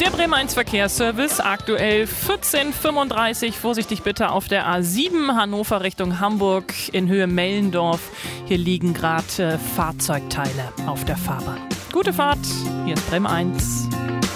Der Bremen 1 Verkehrsservice, aktuell 14:35. Vorsichtig bitte auf der A7 Hannover Richtung Hamburg in Höhe Mellendorf. Hier liegen gerade Fahrzeugteile auf der Fahrbahn. Gute Fahrt, hier ist Bremen 1.